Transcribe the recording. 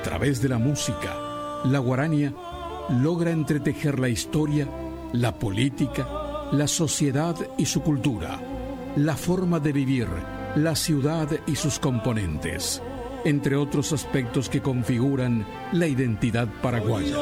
través de la música, la guarania logra entretejer la historia, la política, la sociedad y su cultura, la forma de vivir, la ciudad y sus componentes, entre otros aspectos que configuran la identidad paraguaya.